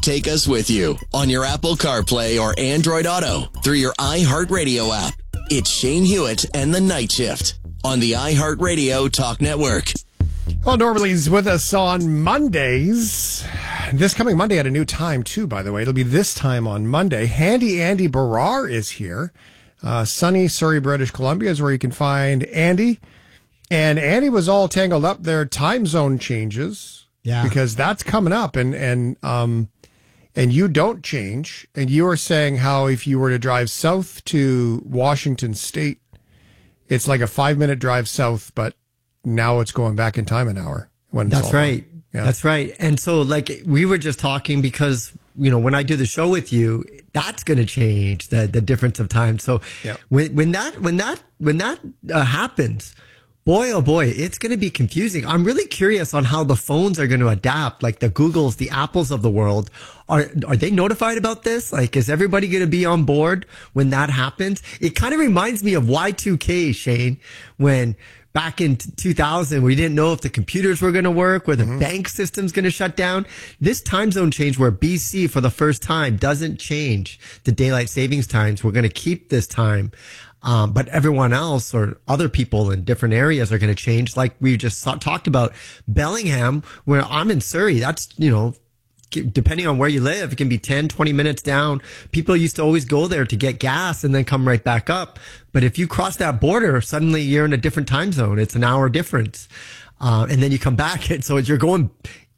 take us with you on your Apple CarPlay or Android Auto through your iHeartRadio app. It's Shane Hewitt and the Night Shift on the iHeartRadio Talk Network. Well, normally he's with us on Mondays. This coming Monday at a new time, too, by the way. It'll be this time on Monday. Handy Andy Barrar is here. Sunny Surrey, British Columbia is where you can find Andy. And Andy was all tangled up their time zone changes. Yeah. Because that's coming up. And you don't change. And you were saying how if you were to drive south to Washington State, it's like a 5-minute drive south, but now it's going back in time an hour. That's right. Yeah. That's right. And so like we were just talking because, you know, when I do the show with you, that's going to change the difference of time. So yeah. when that happens, boy, oh boy, it's going to be confusing. I'm really curious on how the phones are going to adapt, like the Googles, the Apples of the world. Are they notified about this? Like, is everybody going to be on board when that happens? It kind of reminds me of Y2K, Shane, when back in 2000, we didn't know if the computers were going to work, where the bank system's going to shut down. This time zone change where BC for the first time doesn't change the daylight savings times. We're going to keep this time. But everyone else or other people in different areas are going to change. Like we just talked about Bellingham, where I'm in Surrey. That's, you know, depending on where you live, it can be 10, 20 minutes down. People used to always go there to get gas and then come right back up. But if you cross that border, suddenly you're in a different time zone. It's an hour difference. And then you come back. And so you're going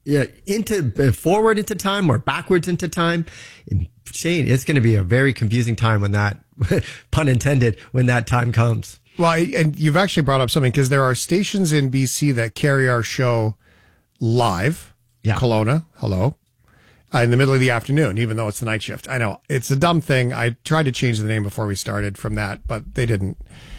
forward into time or backwards into time. Shane, it's going to be a very confusing time when that, pun intended, when that time comes. Well, and you've actually brought up something because there are stations in BC that carry our show live. Yeah. Kelowna, hello. In the middle of the afternoon, even though it's the night shift. I know it's a dumb thing. I tried to change the name before we started from that, but they didn't.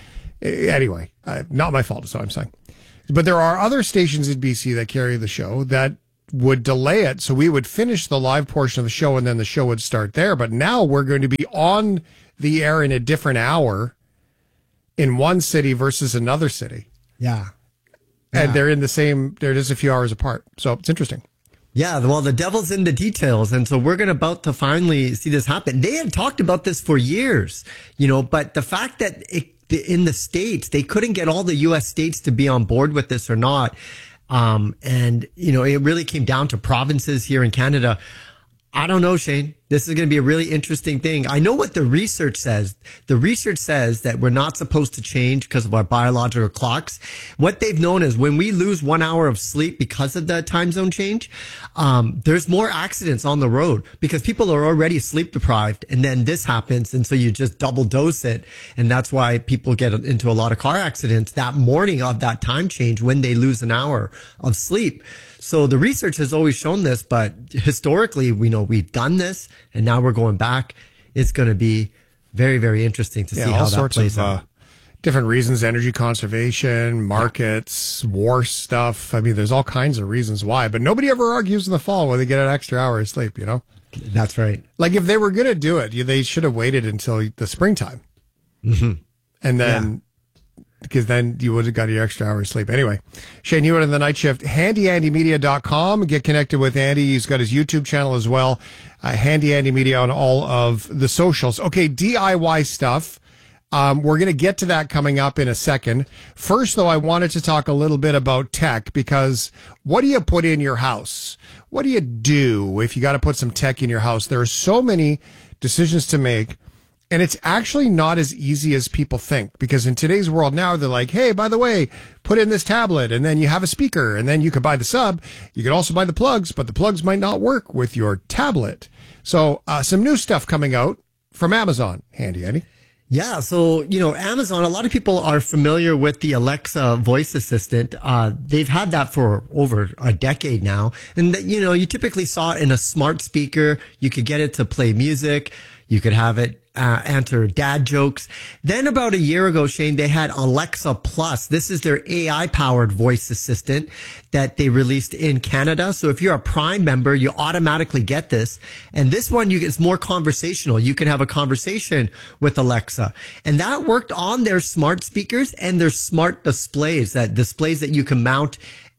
Anyway, not my fault is what I'm saying. But there are other stations in BC that carry the show that would delay it. So we would finish the live portion of the show and then the show would start there. But now we're going to be on the air in a different hour in one city versus another city. Yeah. And they're in the same, they're just a few hours apart. So it's interesting. Yeah, well, the devil's in the details. And so we're about to finally see this happen. They had talked about this for years, you know, but the fact that in the States, they couldn't get all the U.S. states to be on board with this or not. And, you know, it really came down to provinces here in Canada. I don't know, Shane. This is going to be a really interesting thing. I know what the research says. The research says that we're not supposed to change because of our biological clocks. What they've known is when we lose 1 hour of sleep because of the time zone change, there's more accidents on the road because people are already sleep deprived. And then this happens. And so you just double dose it. And that's why people get into a lot of car accidents that morning of that time change when they lose an hour of sleep. So the research has always shown this, but historically, we know we've done this, and now we're going back. It's going to be very, very interesting to see how that plays out. Different reasons, energy conservation, markets, war stuff. I mean, there's all kinds of reasons why, but nobody ever argues in the fall when they get an extra hour of sleep, you know? That's right. Like if they were going to do it, they should have waited until the springtime. Mm-hmm. And then... because then you would have got your extra hour of sleep. Anyway, Shane Hewitt on the night shift, handyandymedia.com. Get connected with Andy. He's got his YouTube channel as well. Handy Andy Media on all of the socials. Okay, DIY stuff. We're going to get to that coming up in a second. First, though, I wanted to talk a little bit about tech because what do you put in your house? What do you do if you got to put some tech in your house? There are so many decisions to make. And it's actually not as easy as people think because in today's world now, they're like, hey, by the way, put in this tablet and then you have a speaker and then you could buy the sub. You could also buy the plugs, but the plugs might not work with your tablet. So some new stuff coming out from Amazon. Handy, Andy. Yeah. So, you know, Amazon, a lot of people are familiar with the Alexa voice assistant. They've had that for over a decade now. And, you know, you typically saw it in a smart speaker. You could get it to play music. You could have it answer dad jokes. Then about a year ago, Shane, they had Alexa Plus. This is their AI-powered voice assistant that they released in Canada. So if you're a Prime member, you automatically get this. And this one, it's more conversational. You can have a conversation with Alexa. And that worked on their smart speakers and their smart displays that you can mount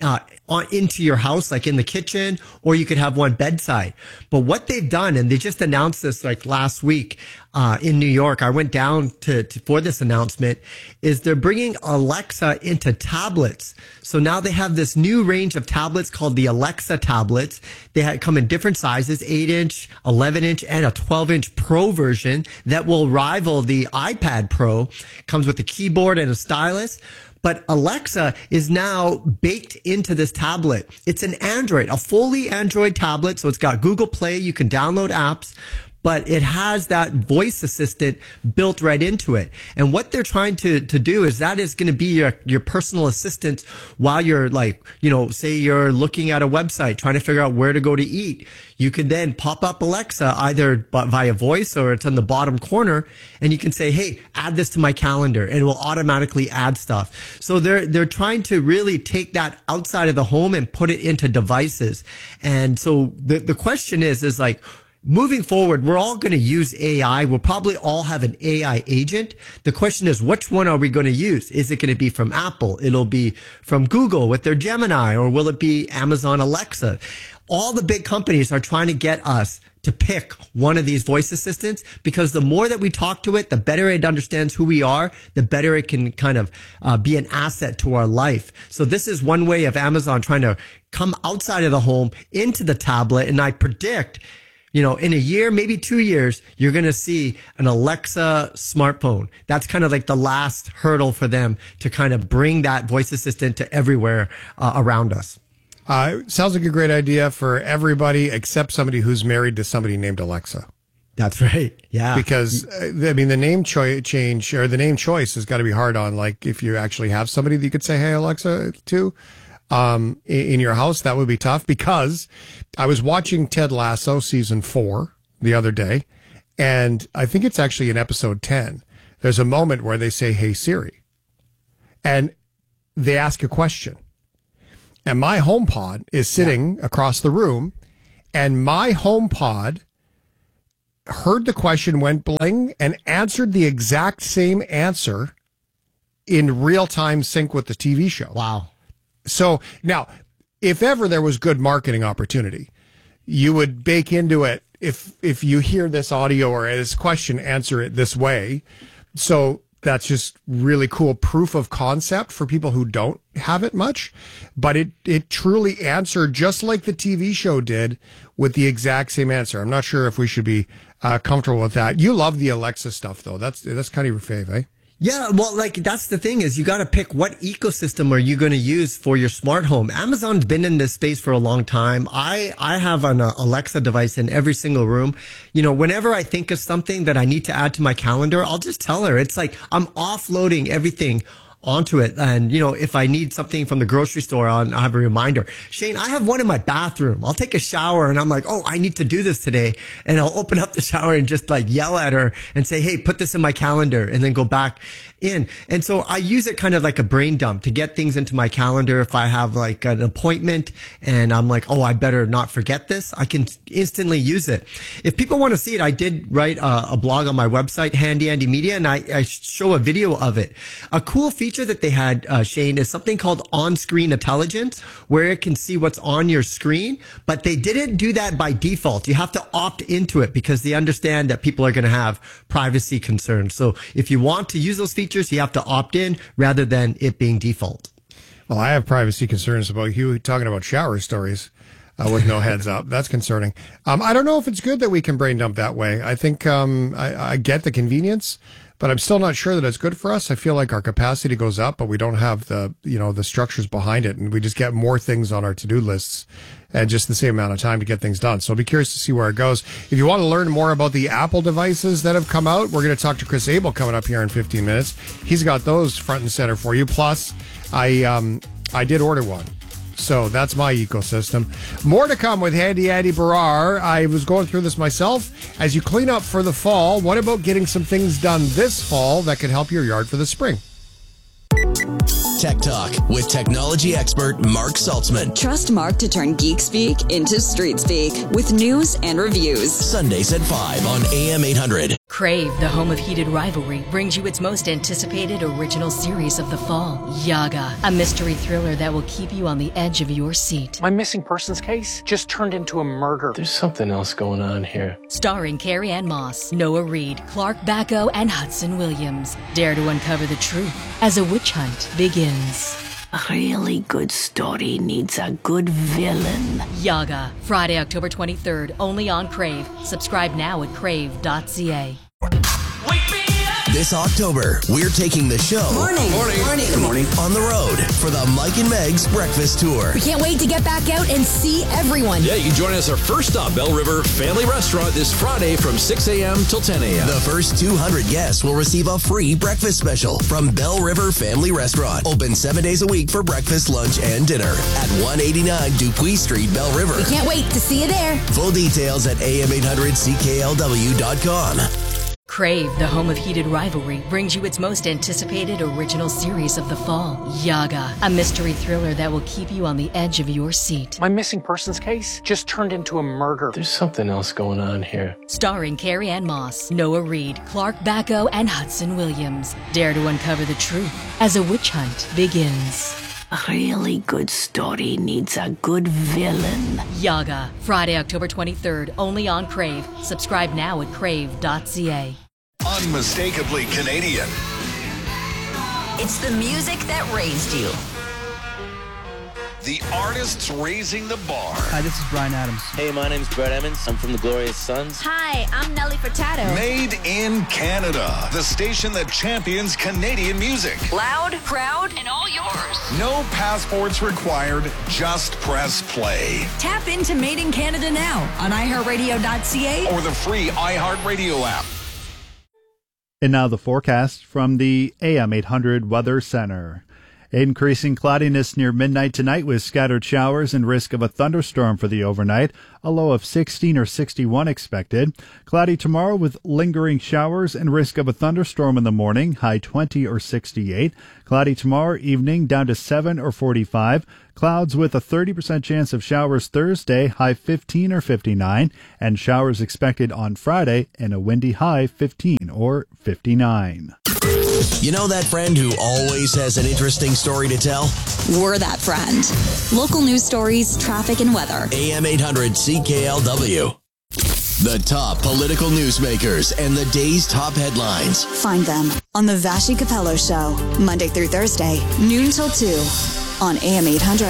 into your house, like in the kitchen, or you could have one bedside. But what they've done, and they just announced this like last week in New York, I went down for this announcement, is they're bringing Alexa into tablets. So now they have this new range of tablets called the Alexa tablets. They come in different sizes, 8-inch, 11-inch, and a 12-inch Pro version that will rival the iPad Pro. Comes with a keyboard and a stylus. But Alexa is now baked into this tablet. It's an Android, a fully Android tablet. So it's got Google Play. You can download apps, but it has that voice assistant built right into it. And what they're trying to do is that is going to be your personal assistant while you're like, say you're looking at a website trying to figure out where to go to eat. You can then pop up Alexa either via voice or it's on the bottom corner, and you can say, hey, add this to my calendar, and it will automatically add stuff. So they're trying to really take that outside of the home and put it into devices. And so the question is like, moving forward, we're all going to use AI. We'll probably all have an AI agent. The question is, which one are we going to use? Is it going to be from Apple? It'll be from Google with their Gemini, or will it be Amazon Alexa? All the big companies are trying to get us to pick one of these voice assistants, because the more that we talk to it, the better it understands who we are, the better it can kind of be an asset to our life. So this is one way of Amazon trying to come outside of the home into the tablet. And I predict, in a year, maybe 2 years, you're going to see an Alexa smartphone. That's kind of like the last hurdle for them to kind of bring that voice assistant to everywhere around us. Sounds like a great idea for everybody except somebody who's married to somebody named Alexa. That's right. Yeah. Because, the name change or the name choice has got to be hard on, like, if you actually have somebody that you could say, hey, Alexa, to. In your house, that would be tough, because I was watching Ted Lasso season 4 the other day, and I think it's actually in episode 10. There's a moment where they say, hey, Siri, and they ask a question. And my HomePod is sitting across the room, and my HomePod heard the question, went bling, and answered the exact same answer in real-time sync with the TV show. Wow. So now, if ever there was good marketing opportunity, you would bake into it, if you hear this audio or this question, answer it this way. So that's just really cool proof of concept for people who don't have it much. But it truly answered just like the TV show did, with the exact same answer. I'm not sure if we should be comfortable with that. You love the Alexa stuff, though. That's kind of your fave, eh? Yeah, well, like, that's the thing, is you got to pick what ecosystem are you going to use for your smart home. Amazon's been in this space for a long time. I have an Alexa device in every single room. Whenever I think of something that I need to add to my calendar, I'll just tell her. It's like I'm offloading everything onto it. And, if I need something from the grocery store, I'll have a reminder. Shane, I have one in my bathroom. I'll take a shower and I'm like, oh, I need to do this today. And I'll open up the shower and just like yell at her and say, hey, put this in my calendar, and then go back in. And so I use it kind of like a brain dump to get things into my calendar. If I have like an appointment and I'm like, oh, I better not forget this, I can instantly use it. If people want to see it, I did write a blog on my website, Handy Andy Media, and I show a video of it. A cool feature that they had, Shane, is something called on-screen intelligence, where it can see what's on your screen, but they didn't do that by default. You have to opt into it, because they understand that people are going to have privacy concerns. So if you want to use those features, you have to opt in rather than it being default. Well, I have privacy concerns about you talking about shower stories with no heads up. That's concerning. I don't know if it's good that we can brain dump that way. I think I get the convenience, but I'm still not sure that it's good for us. I feel like our capacity goes up, but we don't have the structures behind it, and we just get more things on our to-do lists and just the same amount of time to get things done. So I'll be curious to see where it goes. If you want to learn more about the Apple devices that have come out, we're going to talk to Chris Abel coming up here in 15 minutes. He's got those front and center for you. Plus, I did order one. So that's my ecosystem. More to come with Handy Andy Barrar. I was going through this myself. As you clean up for the fall, what about getting some things done this fall that could help your yard for the spring? Tech Talk with technology expert Mark Saltzman. Trust Mark to turn geek speak into street speak with news and reviews. Sundays at 5 on AM 800. Crave, the home of heated rivalry, brings you its most anticipated original series of the fall, Yaga, a mystery thriller that will keep you on the edge of your seat. My missing persons case just turned into a murder. There's something else going on here. Starring Carrie Ann Moss, Noah Reid, Clark Bacco, and Hudson Williams. Dare to uncover the truth as a witch hunt begins. A really good story needs a good villain. Yaga, Friday, October 23rd, only on Crave. Subscribe now at crave.ca. This October, we're taking the show Good morning. on the road for the Mike and Meg's Breakfast Tour. We can't wait to get back out and see everyone. Yeah, you can join us our first stop, Bell River Family Restaurant, this Friday from 6 a.m. till 10 a.m. The first 200 guests will receive a free breakfast special from Bell River Family Restaurant. Open 7 days a week for breakfast, lunch, and dinner at 189 Dupuis Street, Bell River. We can't wait to see you there. Full details at am800cklw.com. Crave, the home of heated rivalry, brings you its most anticipated original series of the fall, Yaga, a mystery thriller that will keep you on the edge of your seat. My missing persons case just turned into a murder. There's something else going on here. Starring Carrie Ann Moss, Noah Reid, Clark Bacco, and Hudson Williams. Dare to uncover the truth as a witch hunt begins. A really good story needs a good villain. Yaga, Friday, October 23rd, only on Crave. Subscribe now at crave.ca. Unmistakably Canadian. It's the music that raised you. The artists raising the bar. Hi, this is Bryan Adams. Hey, my name's Brett Emmons. I'm from the Glorious Sons. Hi, I'm Nelly Furtado. Made in Canada. The station that champions Canadian music. Loud, proud, and all yours. No passports required. Just press play. Tap into Made in Canada now on iHeartRadio.ca or the free iHeartRadio app. And now the forecast from the AM 800 Weather Center. Increasing cloudiness near midnight tonight with scattered showers and risk of a thunderstorm for the overnight. A low of 16 or 61 expected. Cloudy tomorrow with lingering showers and risk of a thunderstorm in the morning. High 20 or 68. Cloudy tomorrow evening down to 7 or 45. Clouds with a 30% chance of showers Thursday. High 15 or 59. And showers expected on Friday and a windy high 15 or 59. You know that friend who always has an interesting story to tell? We're that friend. Local news stories, traffic, and weather. AM 800 CKLW. The top political newsmakers and the day's top headlines. Find them on The Vashi Capello Show, Monday through Thursday, noon till 2 on AM 800.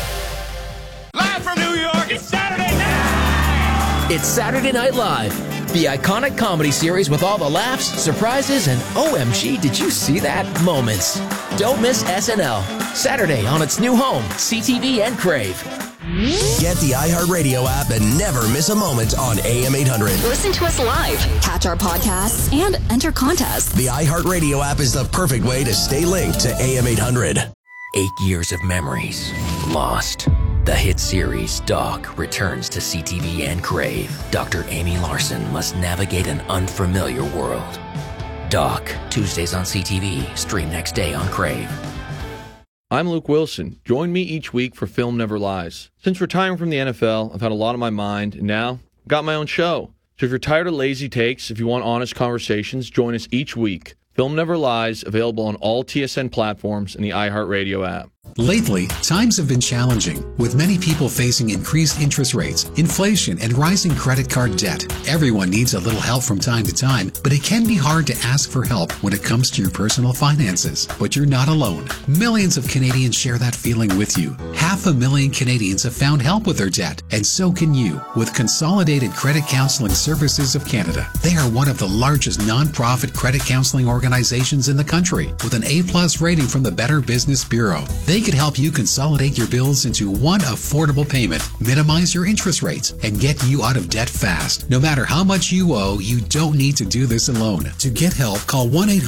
Live from New York, it's Saturday night! It's Saturday Night Live, the iconic comedy series with all the laughs, surprises, and OMG, did you see that moments. Don't miss SNL, Saturday on its new home, CTV and Crave. Get the iHeartRadio app and never miss a moment on AM 800. Listen to us live, catch our podcasts, and enter contests. The iHeartRadio app is the perfect way to stay linked to AM 800. 8 years of memories lost. The hit series Doc returns to CTV and Crave. Dr. Amy Larson must navigate an unfamiliar world. Doc, Tuesdays on CTV, stream next day on Crave. I'm Luke Wilson. Join me each week for Film Never Lies. Since retiring from the NFL, I've had a lot on my mind, and now I've got my own show. So if you're tired of lazy takes, if you want honest conversations, join us each week. Film Never Lies, available on all TSN platforms and the iHeartRadio app. Lately, times have been challenging, with many people facing increased interest rates, inflation, and rising credit card debt. Everyone needs a little help from time to time, but it can be hard to ask for help when it comes to your personal finances. But you're not alone. Millions of Canadians share that feeling with you. 500,000 Canadians have found help with their debt, and so can you with Consolidated Credit Counseling Services of Canada. They are one of the largest non-profit credit counseling organizations in the country, with an A+ rating from the Better Business Bureau. They could help you consolidate your bills into one affordable payment, minimize your interest rates, and get you out of debt fast. No matter how much you owe, you don't need to do this alone. To get help, call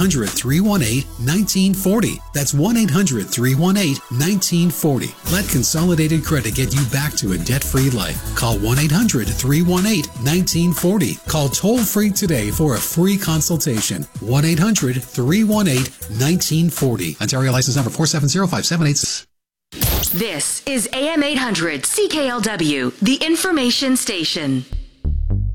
1-800-318-1940. That's 1-800-318-1940. Let Consolidated Credit get you back to a debt-free life. Call 1-800-318-1940. Call toll-free today for a free consultation. 1-800-318-1940. Ontario license number 4705786. This is AM 800 CKLW, the information station.